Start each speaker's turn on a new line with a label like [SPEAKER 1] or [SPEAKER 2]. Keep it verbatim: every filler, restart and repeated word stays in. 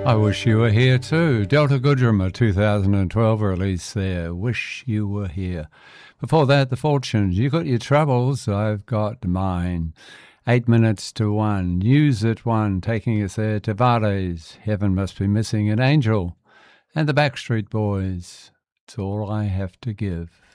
[SPEAKER 1] I Wish You Were Here too. Delta Goodrem, a two thousand twelve release there. Wish You Were Here. Before that, The Fortunes. You got your troubles, I've got mine. Eight minutes to one. News at one, taking us there. Tavares, Heaven Must Be Missing an Angel. And the Backstreet Boys, It's All I Have to Give.